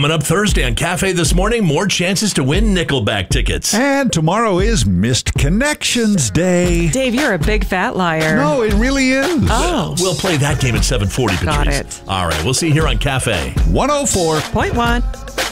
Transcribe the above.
Coming up Thursday on Cafe This Morning, more chances to win Nickelback tickets. And tomorrow is Missed Connections Day. Dave, you're a big fat liar. No, it really is. Oh. We'll play that game at 7:40. Got Patrice. it. All right, we'll see you here on Cafe. 104. 0.1.